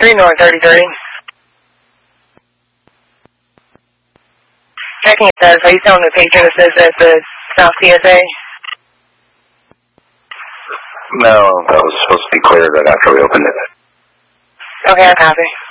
33 North 33. Checking it says, are you telling the patron it says that's the South TSA? No, that was supposed to be cleared right after we opened it. Okay, I copy.